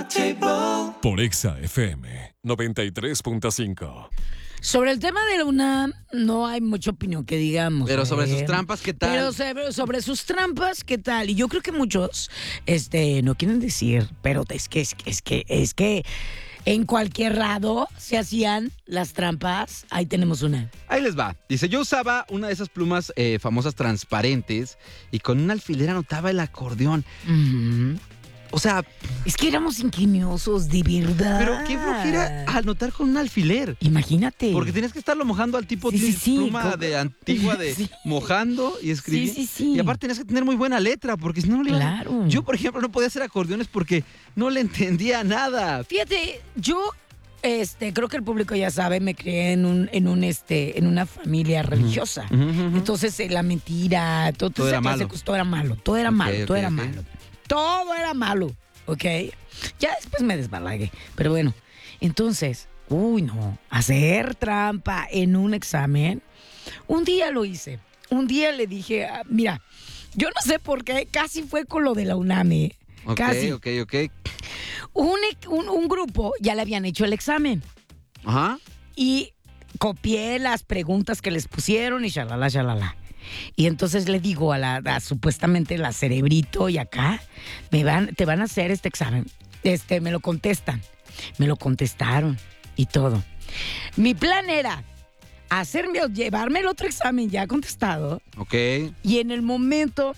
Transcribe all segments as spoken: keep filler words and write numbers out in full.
Table. Por Exa F M noventa y tres punto cinco. Sobre el tema de la UNAM no hay mucha opinión que digamos. Pero sobre ¿eh? sus trampas, ¿qué tal? Pero sobre, sobre sus trampas, ¿qué tal? Y yo creo que muchos este, no quieren decir, pero es que, es, que- es que, es que en cualquier lado se hacían las trampas. Ahí tenemos una. Ahí les va. Dice, yo usaba una de esas plumas eh, famosas transparentes y con un alfiler anotaba el acordeón. Ujú. O sea, Es que éramos ingeniosos, de verdad. pero qué flojera anotar con un alfiler. Imagínate. Porque tenías que estarlo mojando al tipo Sí, sí, de sí, pluma como- de antigua de Sí. mojando y escribiendo. Sí, sí, sí. Y aparte tenías que tener muy buena letra, porque si no, no le iba- Claro. Yo, por ejemplo, no podía hacer acordeones porque no le entendía nada. Fíjate, yo este, creo que el público ya sabe, me crié en un, en un este, en una familia religiosa. Ujú, ujú, ujú. Entonces eh, la mentira, todo, Todo esa era clase de malo. cosas, todo era malo, todo era Ok, malo, todo ok, era ok. malo. Todo era malo, ¿ok? Ya después me desbalagué, pero bueno. Entonces, uy, no, hacer trampa en un examen. Un día lo hice, un día le dije, ah, mira, yo no sé por qué, casi fue con lo de la UNAM, ¿eh? Ok, Casi. ok, ok. Un, e- un, un grupo ya le habían hecho el examen. Ajá. Y copié las preguntas que les pusieron y shalala, shalala. Y entonces le digo a la a supuestamente la cerebrito y acá, me van, te van a hacer este examen. Este, me lo contestan. Me lo contestaron y todo. Mi plan era hacerme, llevarme el otro examen ya contestado Ok. y en el momento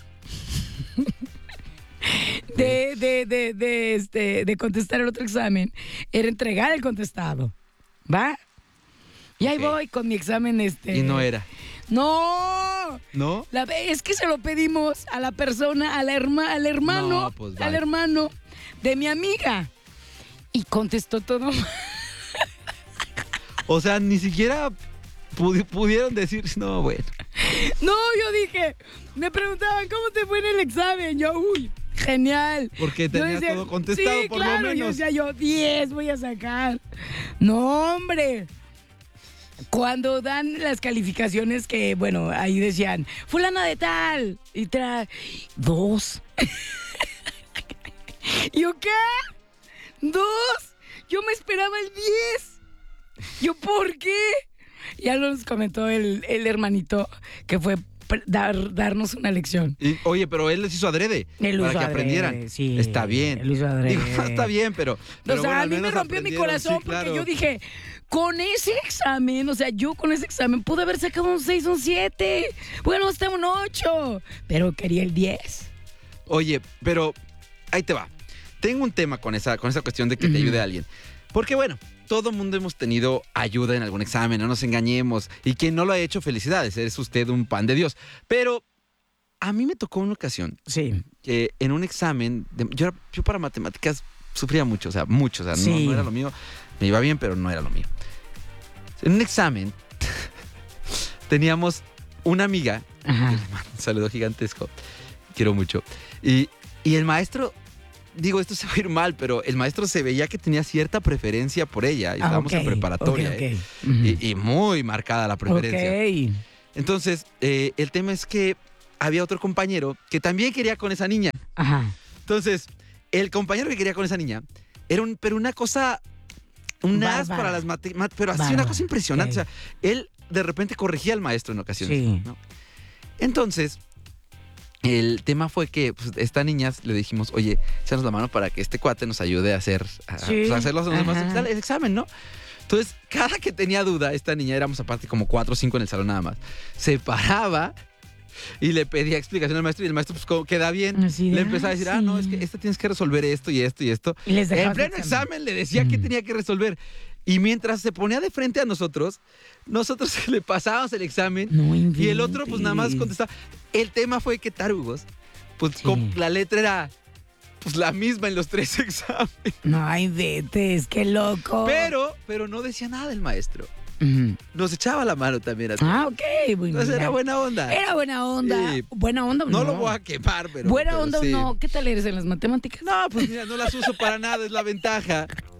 de, de, de, de, este, de contestar el otro examen era entregar el contestado. ¿Va? Y ahí Ok. voy con mi examen este. Y no era. ¡No! ¿No? La, es que se lo pedimos a la persona, a la herma, al hermano, No, pues, al bye. hermano de mi amiga. Y contestó todo. O sea, ni siquiera pudi- pudieron decir, no, bueno. No, yo dije, me preguntaban, ¿cómo te fue en el examen? Yo, uy, genial. Porque Yo tenías decía, todo contestado, sí, por claro, lo Yo menos. decía yo, diez voy a sacar. No, hombre. Cuando dan las calificaciones que, bueno, ahí decían, fulana de tal, y trae dos. ¿Yo qué? ¿Dos? Yo me esperaba el diez. ¿Yo por qué? Ya nos comentó el, el hermanito que fue pre- dar, darnos una lección. Y, oye, pero él les hizo adrede Él lo para hizo que adrede, aprendieran. sí, Está bien. él lo hizo adrede. Digo, está bien, pero. pero O sea, bueno, a al mí me menos rompió mi aprendieron, corazón sí, claro. porque yo dije, con ese examen, o sea, yo con ese examen pude haber sacado un seis, un siete, bueno, hasta un ocho, pero quería el diez. Oye, pero ahí te va. Tengo un tema con esa, con esa cuestión de que te Ujú. ayude a alguien. Porque bueno, todo mundo hemos tenido ayuda en algún examen, no nos engañemos. Y quien no lo ha hecho, felicidades, es usted un pan de Dios. Pero a mí me tocó una ocasión Sí. que en un examen, de- yo, era- yo para matemáticas sufría mucho, o sea, mucho, o sea, no, Sí. no era lo mío. Me iba bien, pero no era lo mío. En un examen teníamos una amiga, Ajá. que le mando un saludo gigantesco, quiero mucho, y, y el maestro, digo, esto se va a ir mal, pero el maestro se veía que tenía cierta preferencia por ella, y Ah, estábamos ok, en preparatoria, ok, ¿eh? ok. Ujú. y, y muy marcada la preferencia. Ok. Entonces, eh, el tema es que había otro compañero que también quería con esa niña. Ajá. Entonces, el compañero que quería con esa niña era un, pero una cosa, un as Bárbara. para las matemáticas, pero así Bárbara, una cosa impresionante. ok. O sea, él de repente corregía al maestro en ocasiones. Sí. ¿no? Entonces, el tema fue que pues, esta niña le dijimos, oye, échanos la mano para que este cuate nos ayude a hacer, a, Sí, pues, a hacer los demás ajá. exa- el examen, ¿no? Entonces, cada que tenía duda, esta niña, éramos aparte como cuatro o cinco en el salón nada más, se paraba y le pedía explicación al maestro y el maestro, pues, como queda bien, Así de, le empezaba a decir, ah, ah, no, sí. es que esta tienes que resolver esto y esto y esto. Y les dejaba En pleno su examen le decía qué Mm. tenía que resolver. Y mientras se ponía de frente a nosotros, nosotros le pasábamos el examen No y el otro, pues nada más inventes. contestaba. El tema fue que tarugos, pues Sí. como la letra era pues la misma en los tres exámenes. No hay vetes, qué loco. Pero, pero no decía nada el maestro. Ujú. Nos echaba la mano también así. Ah, ok. Bueno, Entonces era mira. buena onda. Era buena onda. Sí. Buena onda o No no. lo voy a quemar, pero. Buena pero onda o sí. no. ¿Qué tal eres en las matemáticas? No, pues mira, no las uso para nada, es la ventaja.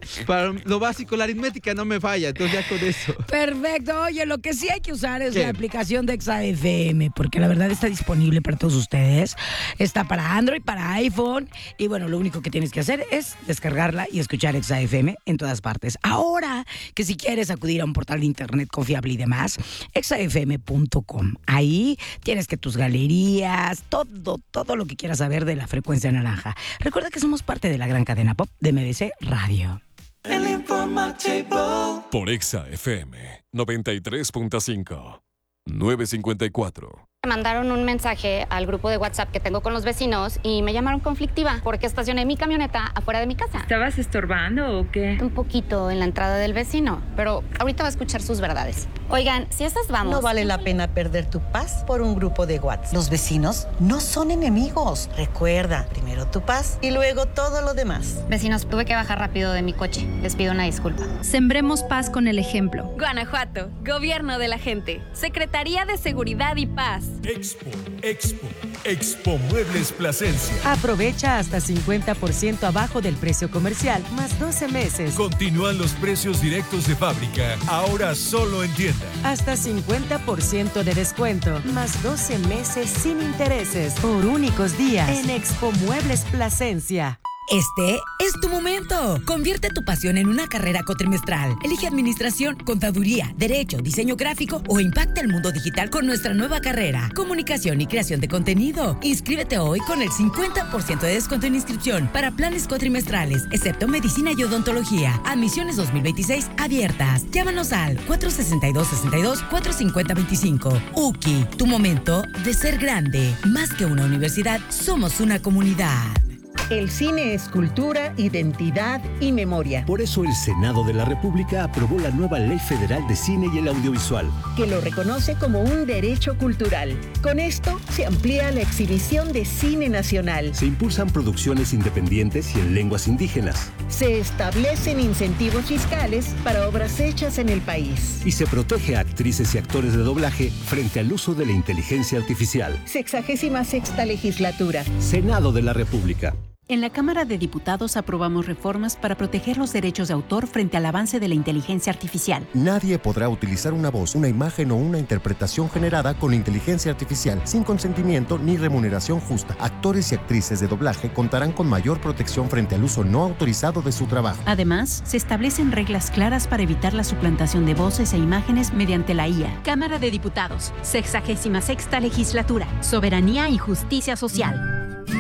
Para lo básico, la aritmética no me falla, entonces ya con eso. Perfecto. Oye, lo que sí hay que usar es ¿Qué? la aplicación de Exa F M, porque la verdad está disponible para todos ustedes. Está para Android, para iPhone. Y bueno, lo único que tienes que hacer es descargarla y escuchar Exa F M en todas partes. Ahora que si quieres acudir a un portal de internet confiable y demás, exa f m punto com. Ahí tienes que tus galerías, todo, todo lo que quieras saber de la frecuencia naranja. Recuerda que somos parte de la gran cadena pop de M B C Radio. El informativo. Por Exa F M noventa y tres punto cinco. nueve cincuenta y cuatro. Me mandaron un mensaje al grupo de WhatsApp que tengo con los vecinos y me llamaron conflictiva porque estacioné mi camioneta afuera de mi casa. ¿Estabas estorbando o qué? Un poquito en la entrada del vecino, pero ahorita va a escuchar sus verdades. Oigan, si esas vamos... No vale la pena perder tu paz por un grupo de WhatsApp. Los vecinos no son enemigos. Recuerda, primero tu paz y luego todo lo demás. Vecinos, tuve que bajar rápido de mi coche. Les pido una disculpa. Sembremos paz con el ejemplo. Guanajuato, Gobierno de la Gente, Secretaría de Seguridad y Paz. Expo, Expo, Expo Muebles Plasencia. Aprovecha hasta cincuenta por ciento abajo del precio comercial, más doce meses. Continúan los precios directos de fábrica, ahora solo en tienda. Hasta cincuenta por ciento de descuento, más doce meses sin intereses, por únicos días, en Expo Muebles Plasencia. Este es tu momento. Convierte tu pasión en una carrera cuatrimestral. Elige administración, contaduría, derecho, diseño gráfico o impacta el mundo digital con nuestra nueva carrera, comunicación y creación de contenido. Inscríbete hoy con el cincuenta por ciento de descuento en inscripción para planes cuatrimestrales, excepto medicina y odontología. Admisiones dos mil veintiséis abiertas. Llámanos al cuatro sesenta y dos, sesenta y dos, cuatro cincuenta, veinticinco. U C I, tu momento de ser grande. Más que una universidad, somos una comunidad. El cine es cultura, identidad y memoria. Por eso el Senado de la República aprobó la nueva Ley Federal de Cine y el Audiovisual, que lo reconoce como un derecho cultural. Con esto se amplía la exhibición de cine nacional. Se impulsan producciones independientes y en lenguas indígenas. Se establecen incentivos fiscales para obras hechas en el país. Y se protege a actrices y actores de doblaje frente al uso de la inteligencia artificial. Sexagésima sexta legislatura. Senado de la República. En la Cámara de Diputados aprobamos reformas para proteger los derechos de autor frente al avance de la inteligencia artificial. Nadie podrá utilizar una voz, una imagen o una interpretación generada con inteligencia artificial sin consentimiento ni remuneración justa. Actores y actrices de doblaje contarán con mayor protección frente al uso no autorizado de su trabajo. Además, se establecen reglas claras para evitar la suplantación de voces e imágenes mediante la I A. Cámara de Diputados, sexagésima sexta legislatura, soberanía y justicia social.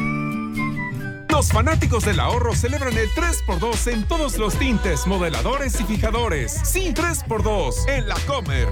Los fanáticos del ahorro celebran el tres por dos en todos los tintes, modeladores y fijadores. Sí, tres por dos en la Comer.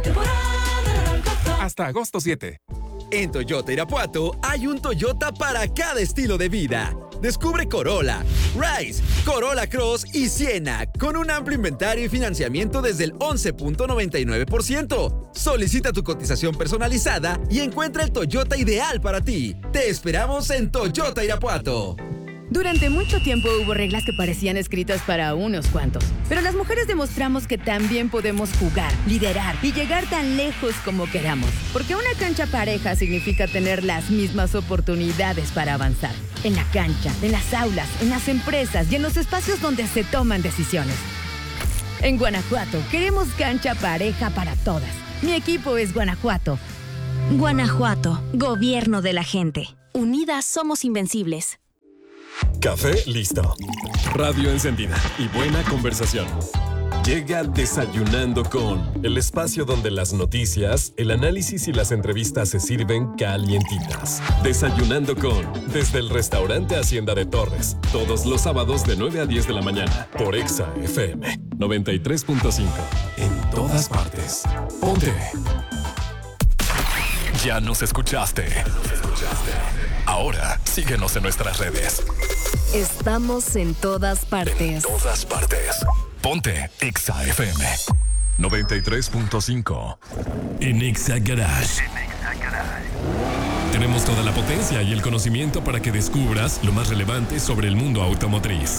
Hasta agosto siete. En Toyota Irapuato hay un Toyota para cada estilo de vida. Descubre Corolla, Rise, Corolla Cross y Siena con un amplio inventario y financiamiento desde el once punto noventa y nueve por ciento. Solicita tu cotización personalizada y encuentra el Toyota ideal para ti. Te esperamos en Toyota Irapuato. Durante mucho tiempo hubo reglas que parecían escritas para unos cuantos, pero las mujeres demostramos que también podemos jugar, liderar y llegar tan lejos como queramos, porque una cancha pareja significa tener las mismas oportunidades para avanzar. En la cancha, en las aulas, en las empresas y en los espacios donde se toman decisiones. En Guanajuato, queremos cancha pareja para todas. Mi equipo es Guanajuato. Guanajuato, Gobierno de la Gente. Unidas somos invencibles. Café listo. Radio encendida y buena conversación. Llega Desayunando con, el espacio donde las noticias, el análisis y las entrevistas se sirven calientitas. Desayunando con, desde el restaurante Hacienda de Torres, todos los sábados de nueve a diez de la mañana, por Exa F M noventa y tres punto cinco. En todas partes. Ponte. Ya nos escuchaste. Ahora, síguenos en nuestras redes. Estamos en todas partes. En todas partes. Ponte Exa F M noventa y tres punto cinco. En Exa Garage. Tenemos toda la potencia y el conocimiento para que descubras lo más relevante sobre el mundo automotriz.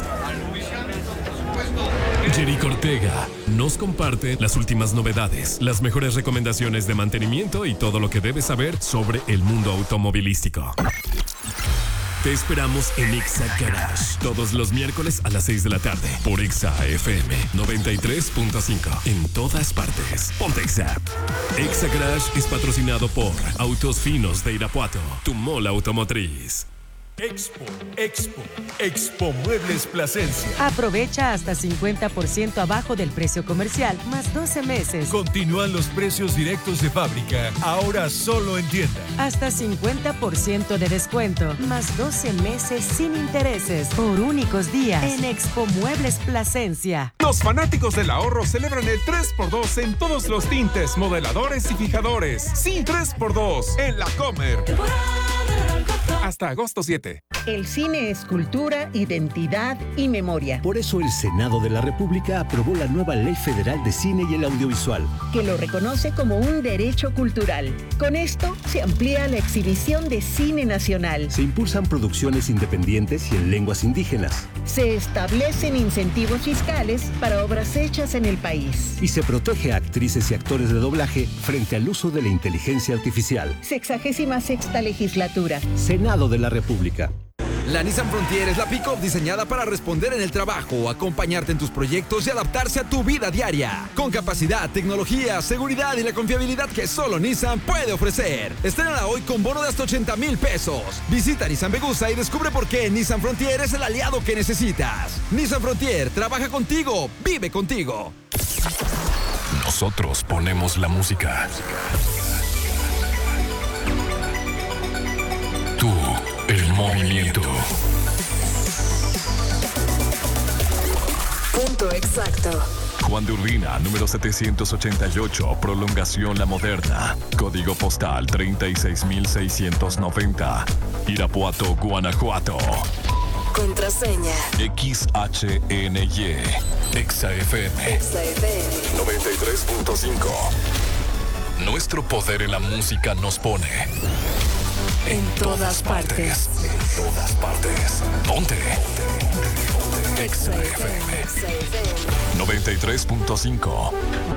Jerico Ortega nos comparte las últimas novedades, las mejores recomendaciones de mantenimiento y todo lo que debes saber sobre el mundo automovilístico. Te esperamos en Exa Garage todos los miércoles a las seis de la tarde por Exa F M noventa y tres punto cinco. En todas partes. Ponte Exa. Exa Garage es patrocinado por Autos Finos de Irapuato, tu mall automotriz. Expo, Expo, Expo Muebles Plasencia. Aprovecha hasta cincuenta por ciento abajo del precio comercial, más doce meses. Continúan los precios directos de fábrica, ahora solo en tienda. Hasta cincuenta por ciento de descuento, más doce meses sin intereses, por únicos días, en Expo Muebles Plasencia. Los fanáticos del ahorro celebran el tres por dos en todos los tintes, modeladores y fijadores. Sí, tres por dos en La Comer. Hasta agosto siete. El cine es cultura, identidad y memoria. Por eso el Senado de la República aprobó la nueva Ley Federal de Cine y el Audiovisual, que lo reconoce como un derecho cultural. Con esto se amplía la exhibición de cine nacional. Se impulsan producciones independientes y en lenguas indígenas. Se establecen incentivos fiscales para obras hechas en el país. Y se protege a actrices y actores de doblaje frente al uso de la inteligencia artificial. Sexagésima sexta legislatura. Senado de la República. La Nissan Frontier es la pick-up diseñada para responder en el trabajo, acompañarte en tus proyectos y adaptarse a tu vida diaria. Con capacidad, tecnología, seguridad y la confiabilidad que solo Nissan puede ofrecer. Estrénala hoy con bono de hasta ochenta mil pesos. Visita Nissan Vegusa y descubre por qué Nissan Frontier es el aliado que necesitas. Nissan Frontier, trabaja contigo, vive contigo. Nosotros ponemos la música. Tú, el movimiento. Punto exacto. Juan de Urbina, número setecientos ochenta y ocho, prolongación La Moderna. Código postal treinta y seis mil seiscientos noventa. Irapuato, Guanajuato. Contraseña. X H N Y. Exa F M. Exa F M. noventa y tres punto cinco. Nuestro poder en la música nos pone... En todas partes. En todas partes. Ponte. Exa F M. noventa y tres punto cinco.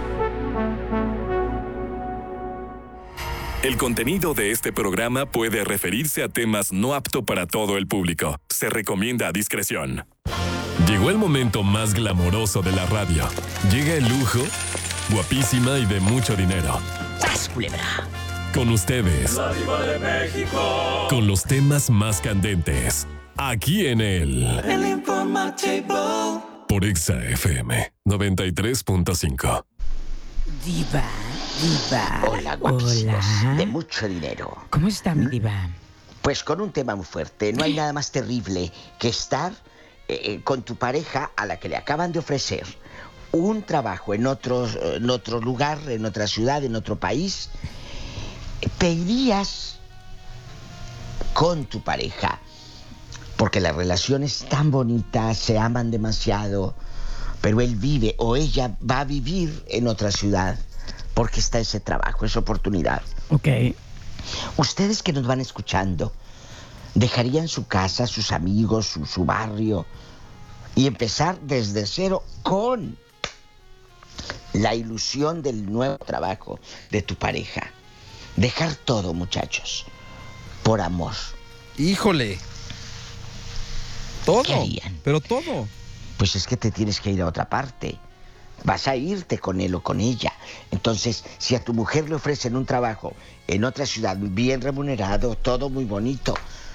El contenido de este programa puede referirse a temas no apto para todo el público. Se recomienda discreción. Llegó el momento más glamoroso de la radio. Llega el lujo, guapísima y de mucho dinero. ¡Sas, culebra! Con ustedes, La Diva de México. con los temas más candentes, aquí en el... El informativo. Por Exa F M noventa y tres punto cinco. Diva, diva. Hola, guapísimos. Hola. De mucho dinero. ¿Cómo está mi diva? Pues con un tema muy fuerte. No hay nada más terrible que estar eh, con tu pareja a la que le acaban de ofrecer un trabajo en otro, en otro lugar, en otra ciudad, en otro país. ¿Te irías con tu pareja? Porque la relación es tan bonita, se aman demasiado, pero él vive o ella va a vivir en otra ciudad porque está ese trabajo, esa oportunidad. Ok. Ustedes que nos van escuchando, ¿dejarían su casa, sus amigos, su, su barrio y empezar desde cero con la ilusión del nuevo trabajo de tu pareja? Dejar todo, muchachos, por amor. Híjole. Todo. ¿Qué harían? Pero todo. Pues es que te tienes que ir a otra parte. Vas a irte con él o con ella. Entonces, si a tu mujer le ofrecen un trabajo en otra ciudad bien remunerado, todo muy bonito,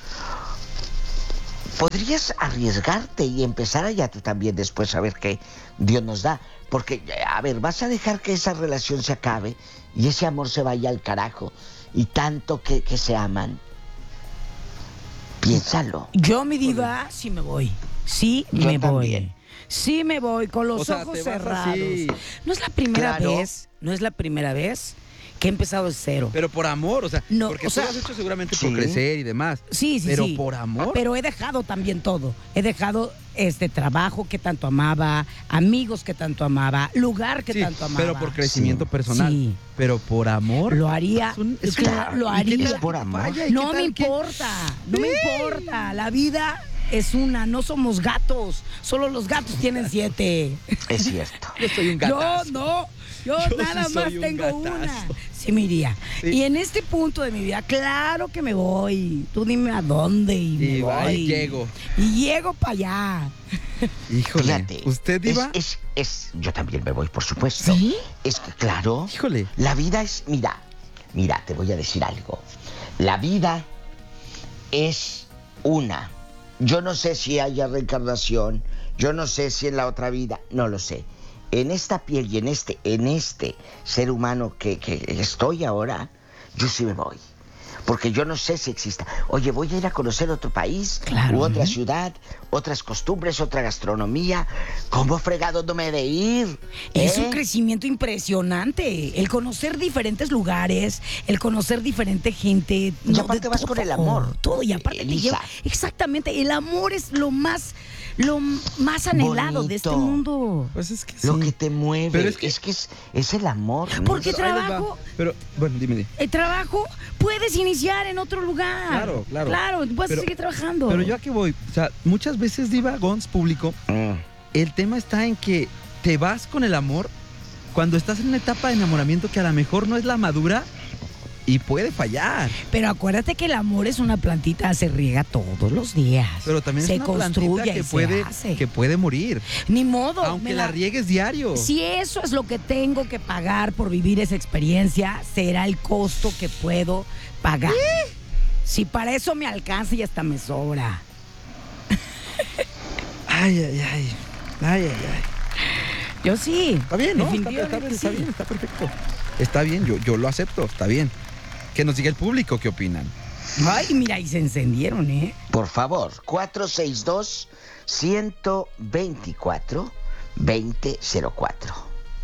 podrías arriesgarte y empezar allá tú también después a ver qué Dios nos da. Porque, a ver, vas a dejar que esa relación se acabe y ese amor se vaya al carajo y tanto que, que se aman. Piénsalo. Yo, mi diva, sí me voy. Sí Yo me también. voy. Sí me voy, con los O sea, ojos te vas cerrados. así. No es la primera Claro. vez, no es la primera vez que he empezado de cero. Pero por amor, o sea, No, porque o tú sea, lo has hecho seguramente sí. por crecer y demás. Sí, sí, pero sí. por amor. Pero he dejado también todo. He dejado este trabajo que tanto amaba, amigos que tanto amaba, lugar que Sí, tanto amaba. pero por crecimiento Sí. personal. Sí. Pero por amor. Lo haría, Es un- es claro, que- lo ¿y qué haría. tal por amor? Vaya, ¿y No qué me tal que- importa, no me importa. La vida es una, no somos gatos. Solo los gatos tienen siete. Es cierto. Yo soy un Yo gatazo. no. Yo, Yo nada sí más soy un tengo gatazo. una. Sí, me iría. Sí. Y en este punto de mi vida, claro que me voy. Tú dime a dónde y me Y va, voy. y llego. Y llego para allá. Híjole, Fíjate, ¿usted es, iba? es, es, yo también me voy, por supuesto. ¿Sí? Es que, claro, Híjole. la vida es, mira, mira, te voy a decir algo. La vida es una. Yo no sé si haya reencarnación, yo no sé si en la otra vida, no lo sé. En esta piel y en este, en este ser humano que, que estoy ahora, yo sí me voy. Porque yo no sé si exista. Oye, voy a ir a conocer otro país, Claro, u otra ¿eh? ciudad, otras costumbres, otra gastronomía. ¿Cómo fregado no me he de ir? Es ¿Eh? un crecimiento impresionante. El conocer diferentes lugares, el conocer diferente gente. Y aparte vas con el amor. Todo, y aparte te Elisa. lleva. Exactamente, el amor es lo más, lo más anhelado de este Bonito. mundo. Pues es que sí. Lo que te mueve. Pero es es que que- es, es el amor. ¿no? Porque Pero ahí les va. trabajo, Pero, bueno, dime, dime. el trabajo, puedes iniciar en otro lugar. Claro, claro. Claro, puedes Pero- seguir trabajando. Pero yo a qué voy. O sea, muchas veces, Diva, Gons, público, Mm. el tema está en que te vas con el amor cuando estás en una etapa de enamoramiento que a lo mejor no es la madura y puede fallar. Pero acuérdate que el amor es una plantita, se riega todos los días. Pero también se es una construye plantita que y puede, se hace. que puede morir. Ni modo. Aunque me la riegues diario. Si eso es lo que tengo que pagar por vivir esa experiencia, será el costo que puedo pagar. Si para eso me alcanza y hasta me sobra. Ay, ay, ay. Ay, ay, ay. Yo sí. Está bien, ¿no? Está, Definitivamente está- está sí. bien, está perfecto. Está bien, yo, yo lo acepto, está bien. Que nos diga el público qué opinan. Ay, mira, y se encendieron, ¿eh? Por favor, cuatro seis dos, uno dos cuatro, dos cero cero cuatro.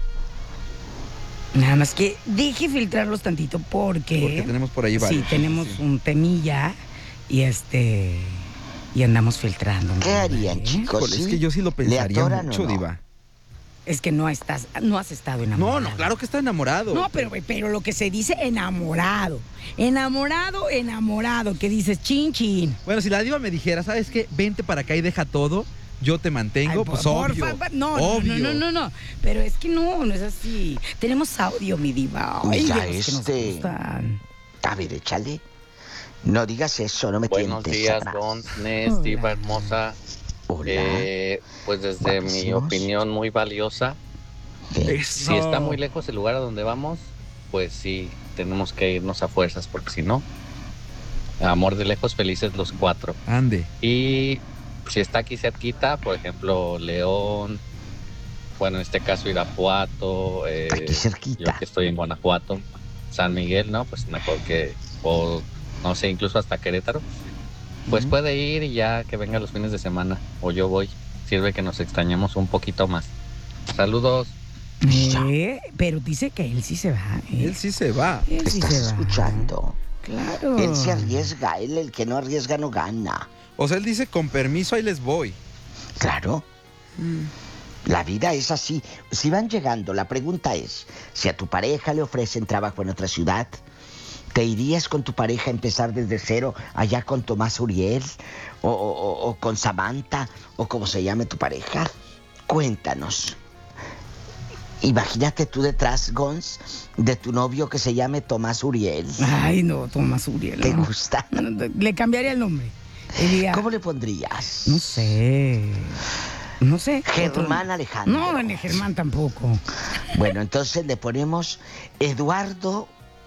Nada más que deje filtrarlos tantito porque... Porque tenemos por ahí Sí, varios. tenemos Sí. un temilla y este... Y andamos filtrando. ¿Qué ¿no? harían, ¿Eh? chicos? Híjole, es ¿Sí? que yo sí lo ¿Le pensaría atoran mucho, o no? Diva. Es que no estás, no has estado enamorado. No, no, claro que está enamorado. No, pero, pero lo que se dice enamorado. Enamorado, enamorado, que dices chin chin. Bueno, si la Diva me dijera, ¿sabes qué? Vente para acá y deja todo, yo te mantengo, Ay, pues por obvio. favor, no, obvio. no, no, no, no, no. Pero es que no, no es así. Tenemos audio, mi diva. Ay, Mira de los que nos este. gustan. A ver, échale. No digas eso, no me Buenos tientes. días, atrás. Gons, Nes, Diva hermosa. Hola. Eh, pues desde mi Guapísimos. opinión muy valiosa, Eso. si está muy lejos el lugar a donde vamos, pues sí, tenemos que irnos a fuerzas, porque si no, amor de lejos, felices los cuatro. Ande. Y si está aquí cerquita, por ejemplo, León, bueno, en este caso Irapuato, eh, Aquí cerquita. yo que estoy en Guanajuato, San Miguel, ¿no? Pues mejor que, o no sé, incluso hasta Querétaro. Pues Ujú. puede ir y ya que venga los fines de semana, o yo voy. Sirve que nos extrañemos un poquito más. Saludos. Eh, pero dice que él sí se va. ¿eh? Él sí se va. Él sí ¿Estás se va. escuchando? Claro. Él se arriesga, él el que no arriesga no gana. O sea, él dice, con permiso, ahí les voy. Claro. La vida es así. Si van llegando, la pregunta es, si a tu pareja le ofrecen trabajo en otra ciudad, ¿te irías con tu pareja a empezar desde cero allá con Tomás Uriel? ¿O, o- o con Samantha? ¿O como se llame tu pareja? Cuéntanos. Imagínate tú detrás, Gons, de tu novio que se llame Tomás Uriel. Ay, no, Tomás Uriel. ¿Te no. gusta? Le cambiaría el nombre. Diría, ¿Cómo le pondrías? no sé. No sé. Germán Otro- Alejandro. No, ni Germán tampoco. Bueno, entonces le ponemos Eduardo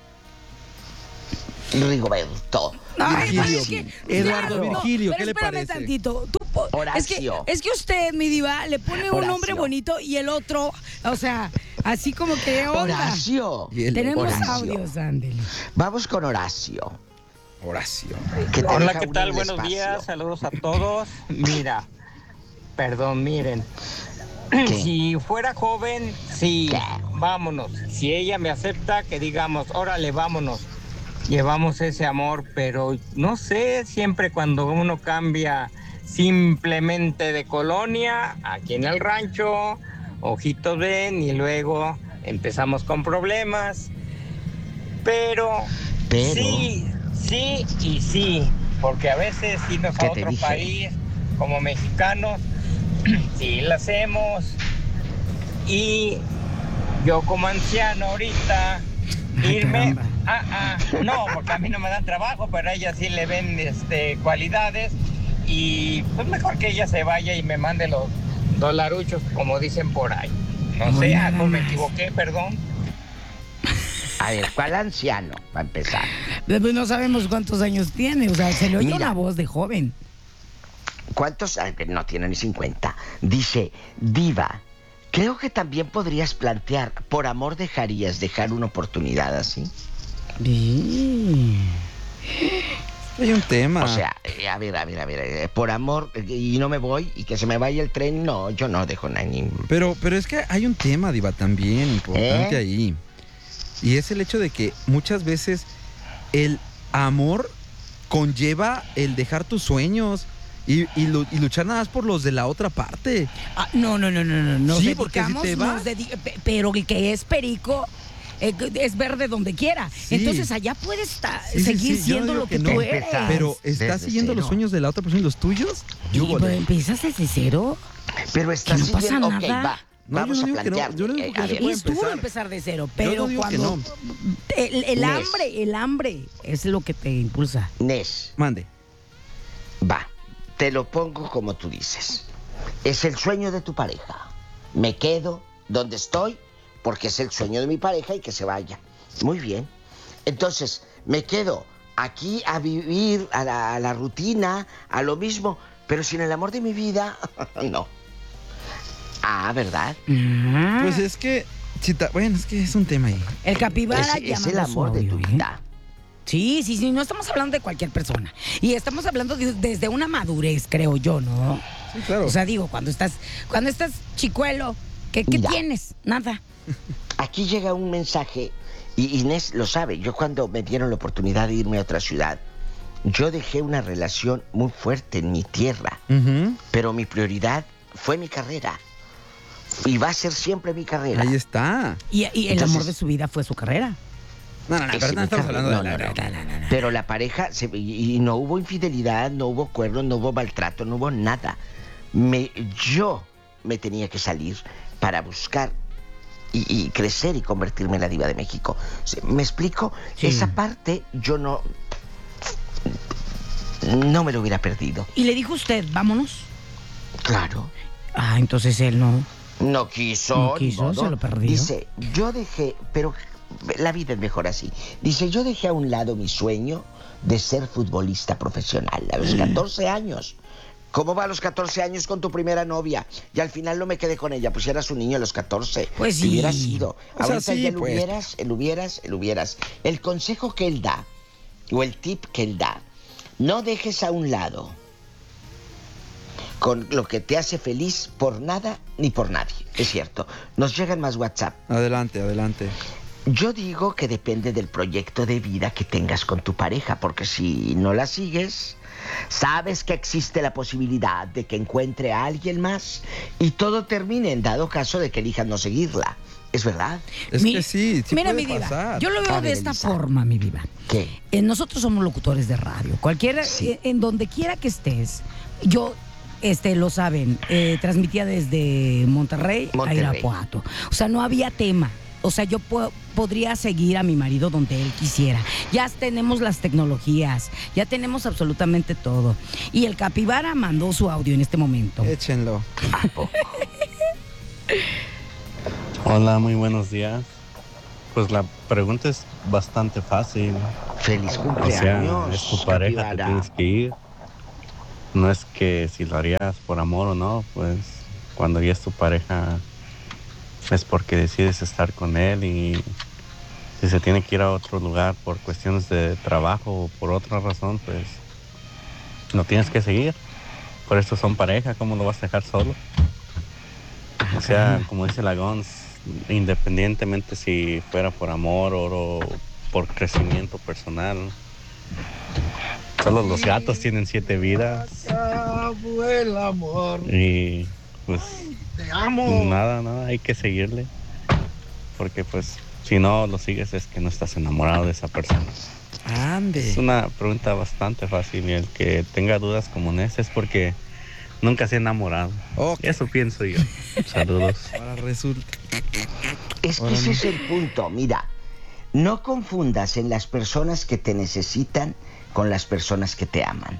Rigoberto. Ay, Virgilio. es que- Eduardo claro. Virgilio, No, ¿qué pero le espérame parece? tantito. Tú po- es que, Horacio. es que usted, mi diva, le pone un Horacio. nombre bonito y el otro, o sea, así como que onda. Horacio. Y él- Tenemos Horacio. audios, ándele. Vamos con Horacio. Horacio. que te Hola, deja ¿qué uno tal? el Buenos espacio. días, saludos a todos. Mira, perdón, miren. ¿Qué? Si fuera joven, sí, ¿Qué? vámonos. Si ella me acepta, que digamos, órale, vámonos. Llevamos ese amor, pero no sé, siempre cuando uno cambia simplemente de colonia, aquí en el rancho, ojitos ven y luego empezamos con problemas. Pero, Pero- sí, sí y sí, porque a veces irnos ¿Qué a te otro dije? país como mexicanos, sí lo hacemos. Y yo como anciano ahorita, irme, ah, ah, no, porque a mí no me dan trabajo, pero a ella sí le ven este, cualidades, y pues mejor que ella se vaya y me mande los dolaruchos, como dicen por ahí. No sé, ah, no me equivoqué, perdón. A ver, ¿cuál anciano? Para empezar. No sabemos cuántos años tiene, o sea, se le oye Mira, una voz de joven. ¿Cuántos? No tiene ni cincuenta. Dice, diva, creo que también podrías plantear, por amor dejarías dejar una oportunidad así. Sí. Hay un tema. O sea, eh, a ver, a ver, a ver, eh, por amor, eh, y no me voy, y que se me vaya el tren, no, yo no dejo nada. Ni... Pero, pero es que hay un tema, diva, también importante ¿Eh? ahí. Y es el hecho de que muchas veces el amor conlleva el dejar tus sueños y, y, lu- y luchar nada más por los de la otra parte. Ah, no, no, no, no, no. Nos Sí, porque si dedicamos, te vas- nos dedi- pe- pero el que es perico eh, es verde donde quiera. Sí. Entonces allá puedes ta- Sí, sí, seguir sí, yo no siendo digo lo que, no, tú eres. Pero estás Desde siguiendo los cero. sueños de la otra persona y los tuyos. Y, pero empiezas desde cero. Pero estás Que no pasa siguiendo, ok, nada. va, No, vamos yo no a digo que no, plantear. yo no digo eh, que a no se ver, puede Es duro empezar. empezar de cero, Yo pero no digo que cuando el, el Nes. hambre, el hambre es lo que te impulsa. Nes, Mande. va, te lo pongo como tú dices. Es el sueño de tu pareja. Me quedo donde estoy porque es el sueño de mi pareja y que se vaya. Muy bien. Entonces, me quedo aquí a vivir a la, a la rutina, a lo mismo, pero sin el amor de mi vida, no. Ah, ¿verdad? Pues es que, si ta- bueno, es que es un tema ahí. El capibara Es, es llama el a su amor de tu audio, ¿eh? vida. Sí, sí, sí, no estamos hablando de cualquier persona. Y estamos hablando de- desde una madurez, creo yo, ¿no? Sí, claro. O sea, digo, cuando estás, cuando estás chicuelo, ¿qué, qué Mira. tienes? Nada. Aquí llega un mensaje, y Inés lo sabe, yo cuando me dieron la oportunidad de irme a otra ciudad, yo dejé una relación muy fuerte en mi tierra, Ujú. pero mi prioridad fue mi carrera. Y va a ser siempre mi carrera. Ahí está. Y, y el Entonces- amor de su vida fue su carrera. No, no, no, Ese pero no mi estamos carrera. hablando de No, la... no, no. Pero la pareja, se- y y no hubo infidelidad, no hubo cuernos, no hubo maltrato, no hubo nada. Me, yo me tenía que salir para buscar y, y crecer y convertirme en la diva de México. ¿Me explico? Sí. Esa parte yo no... No me lo hubiera perdido. Y le dijo usted, vámonos. Claro. Ah, entonces él no. No quiso, No ni quiso, modo. se lo perdió. Dice, yo dejé, pero la vida es mejor así. Dice, yo dejé a un lado mi sueño de ser futbolista profesional a los catorce años. ¿Cómo va a los catorce años con tu primera novia? Y al final no me quedé con ella, pues eras un niño a los catorce. Pues Si sí. hubieras sido. O sea, Ahorita sí, ya el pues. hubieras, el hubieras, el hubieras. El consejo que él da, o el tip que él da, no dejes a un lado con lo que te hace feliz por nada ni por nadie. Es cierto. Nos llegan más WhatsApp. Adelante, adelante. Yo digo que depende del proyecto de vida que tengas con tu pareja, porque si no la sigues, sabes que existe la posibilidad de que encuentre a alguien más y todo termine en dado caso de que elijas no seguirla. ¿Es verdad? Es Mi- que sí, sí Mira, puede mi diva, pasar. yo lo veo A de ver, esta Elisa. forma, mi diva. ¿Qué? Eh, nosotros somos locutores de radio. Cualquiera, Sí. eh, en donde quiera que estés, yo, este, lo saben, eh, transmitía desde Monterrey, Monterrey. a Irapuato. O sea, no había tema. O sea, yo po- podría seguir a mi marido donde él quisiera. Ya tenemos las tecnologías, ya tenemos absolutamente todo. Y el capibara mandó su audio en este momento. Échenlo. Hola, muy buenos días. Pues la pregunta es bastante fácil. Feliz O cumpleaños. sea, es tu pareja, te capibara. tienes que ir. No es que si lo harías por amor o no, pues cuando ya es tu pareja es porque decides estar con él, y si se tiene que ir a otro lugar por cuestiones de trabajo o por otra razón, pues no tienes que seguir. Por eso son pareja, ¿cómo lo vas a dejar solo? O sea, como dice la Gons, independientemente si fuera por amor o, o por crecimiento personal, solo los gatos tienen siete vidas. el amor. Y pues Te amo. nada, nada, hay que seguirle. Porque pues si no lo sigues es que no estás enamorado de esa persona. Ande. Es una pregunta bastante fácil, y el que tenga dudas como esta es porque nunca se ha enamorado. Ok. Eso pienso yo. Saludos. Ahora resulta. Es que ese es el punto, mira. No confundas en las personas que te necesitan con las personas que te aman.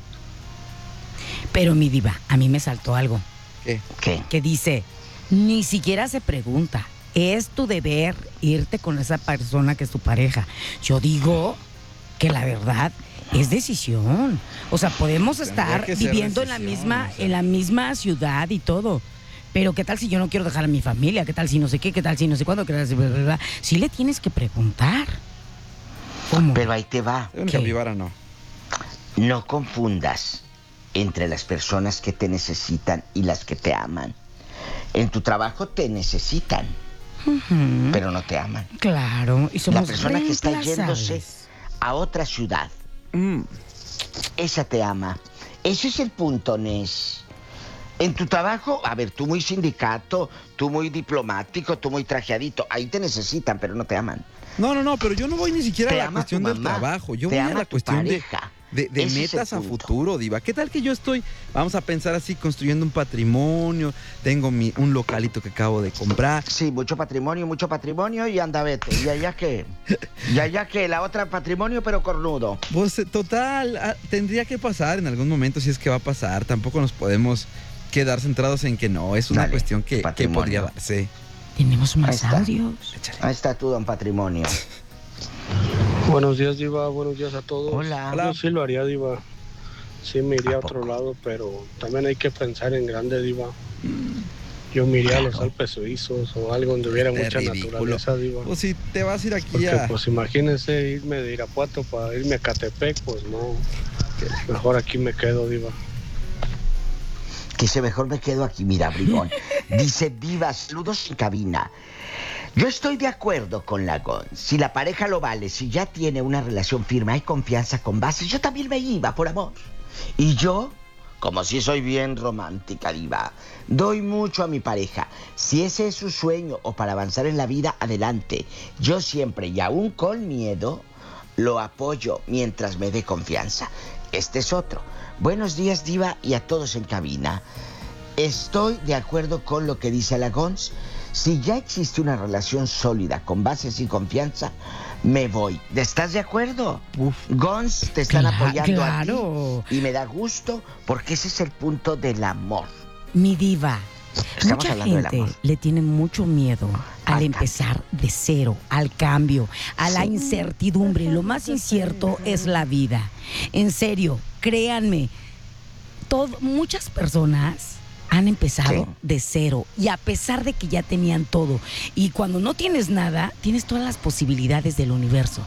Pero mi diva, a mí me saltó algo. ¿Qué? ¿Qué? Que dice, ni siquiera se pregunta, es tu deber irte con esa persona que es tu pareja. Yo digo que la verdad es decisión. O sea, podemos estar viviendo en la misma, en la misma ciudad y todo. Pero ¿qué tal si yo no quiero dejar a mi familia? ¿Qué tal si no sé qué? ¿Qué tal si no sé cuándo? ¿Qué tal si bla, bla, bla? Sí le tienes que preguntar. ¿Cómo? Pero ahí te va. Una capibara no. No confundas entre las personas que te necesitan y las que te aman. En tu trabajo te necesitan, uh-huh. pero no te aman. Claro, y somos la persona que está yéndose a otra ciudad, mm. esa te ama. Ese es el punto, Nes. En tu trabajo, a ver, tú muy sindicato, tú muy diplomático, tú muy trajeadito, ahí te necesitan, pero no te aman. No, no, no, pero yo no voy ni siquiera a la cuestión del trabajo, yo voy a la cuestión de, de, de metas a futuro, diva. ¿Qué tal que yo estoy, vamos a pensar así, construyendo un patrimonio, tengo mi, un localito que acabo de comprar? Sí, mucho patrimonio, mucho patrimonio y anda vete, y allá que, y allá que, la otra patrimonio pero cornudo. Pues total, tendría que pasar en algún momento, si es que va a pasar, tampoco nos podemos quedar centrados en que no, es una Dale, cuestión que, que podría darse. Tenemos más Ahí audios. Ahí está tu don patrimonio. Buenos días, diva, buenos días a todos. Hola. Yo sí lo haría, diva. Sí me iría a, a otro lado, pero también hay que pensar en grande, diva. Yo me iría claro. a los Alpes suizos o algo donde hubiera mucha ridículo. naturaleza, diva. Pues si te vas a ir aquí Porque, a... pues imagínense irme de Irapuato para irme a Catepec, pues no. Mejor aquí me quedo, diva. Que se mejor me quedo aquí, mira, bribón. Dice Diva, saludos en cabina. Yo estoy de acuerdo con la Gon. Si la pareja lo vale, si ya tiene una relación firme, hay confianza con bases, yo también me iba, por amor. Y yo, como si soy bien romántica, Diva, doy mucho a mi pareja. Si ese es su sueño o para avanzar en la vida, adelante. Yo siempre, y aún con miedo, lo apoyo mientras me dé confianza. Este es otro. Buenos días, Diva, y a todos en cabina. Estoy de acuerdo con lo que dice la Gons. Si ya existe una relación sólida, con bases y confianza, me voy. ¿Estás de acuerdo? Uf. Gons, te están Cla- apoyando claro. a ti. Y me da gusto, porque ese es el punto del amor. Mi Diva, Estamos mucha hablando gente del amor. le tiene mucho miedo al, al empezar cambio. de cero, al cambio, a la Sí. incertidumbre. Lo más incierto es la vida. En serio, créanme, todo, muchas personas han empezado Sí. de cero y a pesar de que ya tenían todo. Y cuando no tienes nada, tienes todas las posibilidades del universo.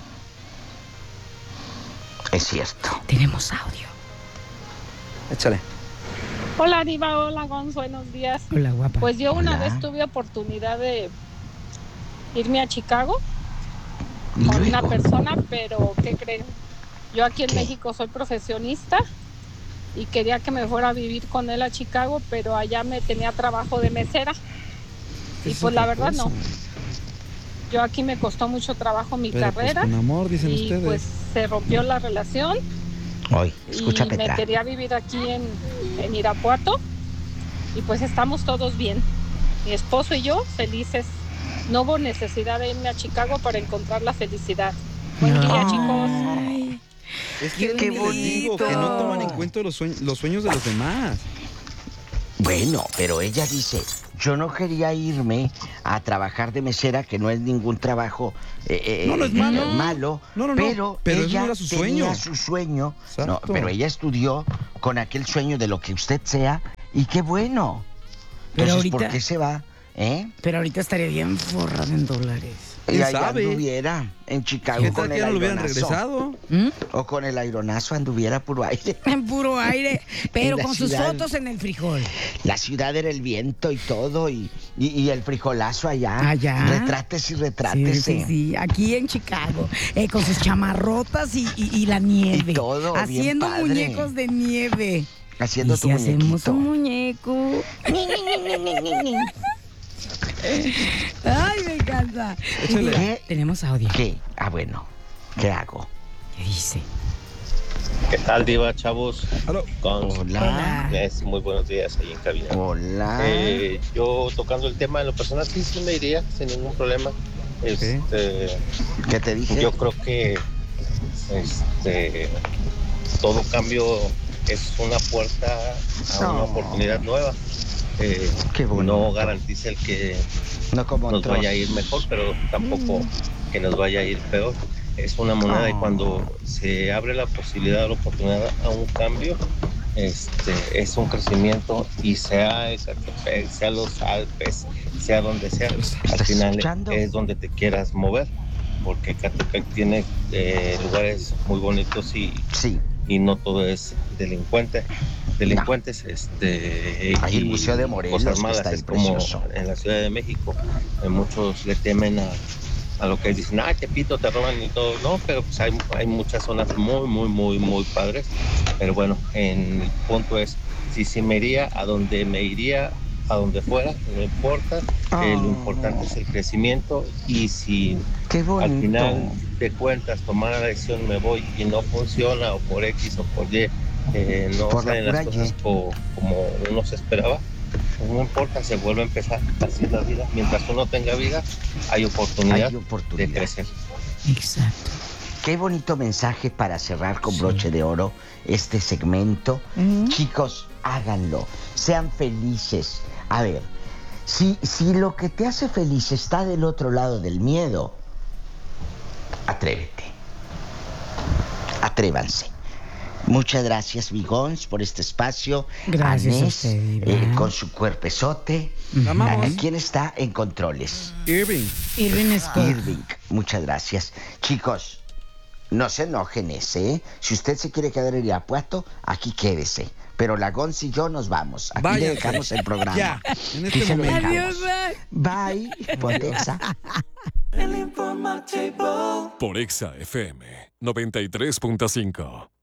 Es cierto. Tenemos audio. Échale. Hola, Diva, hola, Gonz, buenos días. Hola, guapa. Pues yo una Hola. vez tuve oportunidad de irme a Chicago ¿Y con luego? una persona, pero ¿qué creen? Yo aquí en ¿Qué? México soy profesionista y quería que me fuera a vivir con él a Chicago, pero allá me tenía trabajo de mesera. Y pues la verdad no. Yo aquí me costó mucho trabajo mi Pero, carrera. Pues, con amor, dicen y ustedes. pues se rompió la relación. Hoy, escucha, y Petra. me quería vivir aquí en, en Irapuato y pues estamos todos bien. Mi esposo y yo felices. No hubo necesidad de irme a Chicago para encontrar la felicidad. Buen día, chicos. Es que Qué les digo, que no toman en cuenta los sueños, los sueños de los demás. Bueno, pero ella dice, yo no quería irme a trabajar de mesera, que no es ningún trabajo eh, eh, No, no es malo. malo, No, no, no, pero, pero eso ella no era su tenía sueño. su sueño. No, Exacto. pero ella estudió con aquel sueño de lo que usted sea, y qué bueno. Pero Entonces, ¿por ahorita- qué se va? ¿Eh? Pero ahorita estaría bien forrada en dólares. Y ¿Quién allá sabe? anduviera en Chicago ¿Qué tal con que el ya no lo hubieran aironazo. regresado? ¿Mm? O con el aironazo anduviera puro aire. En puro aire, pero En la con sus ciudad. fotos en el frijol. La ciudad era el viento y todo, y, y, y el frijolazo allá. Allá. Retrátese y Sí, retrátese. sí, sí, aquí en Chicago, eh, con sus chamarrotas y, y- y la nieve. Y todo, bien haciendo padre. muñecos de nieve. Haciendo ¿Y tu si hacemos muñequito. un muñeco? Ay, me encanta. ¿Qué? Tenemos audio. ¿Qué? Ah, bueno. ¿Qué hago? ¿Qué dice? ¿Qué tal, Diva, chavos? Con... Hola. Es muy buenos días ahí en cabina. Hola. Eh, yo tocando el tema en lo personal, sí, sí me iría sin ningún problema. Este, ¿Qué te dije? Yo creo que este, todo cambio es una puerta a No. una oportunidad nueva. Eh, Qué bonito. no garantiza el que No como nos otros. vaya a ir mejor, pero tampoco que nos vaya a ir peor. Es una moneda y cuando se abre la posibilidad o la oportunidad a un cambio, este, es un crecimiento, y sea Ecatepec, sea los Alpes, sea donde sea, al final es donde te quieras mover, porque Ecatepec tiene eh, lugares muy bonitos y, y no todo es delincuente. Delincuentes, este, Hay el y Museo de Morelos, cosas que malas, está ahí es como precioso. en la Ciudad de México. Eh, muchos le temen a, a lo que dicen, ah, Tepito, te roban y todo. No, pero pues hay, hay muchas zonas muy, muy, muy, muy padres. Pero bueno, en el punto es, si sí me iría a donde me iría, a donde fuera, no importa. Eh, lo importante es el crecimiento, y si al final de cuentas tomar la decisión, me voy y no funciona, o por X o por Y, eh, no Por la salen las pura cosas co- como uno se esperaba, pues no importa, se vuelve a empezar. Así es la vida. Mientras uno tenga vida, hay oportunidad, Hay oportunidad. de crecer. Exacto. Qué bonito mensaje para cerrar con broche de oro este segmento. Chicos, háganlo. Sean felices. A ver, si, si lo que te hace feliz está del otro lado del miedo, atrévete. Atrévanse. Muchas gracias, Vigons, por este espacio. Gracias a Anés, usted, Diva. eh, con su cuerpezote. Amamos. ¿A quién está en controles? Irving. Irving Scott. Irving, muchas gracias. Chicos, no se enojen ese, ¿eh? Si usted se quiere quedar en Irapuato, aquí quédese. Pero la Gonz y yo nos vamos. Aquí Váyase. le dejamos el programa. Ya, en este Y se lo momento. dejamos. Adiós, Bye, Pontexa. El informativo. Por Exa F M noventa y tres punto cinco.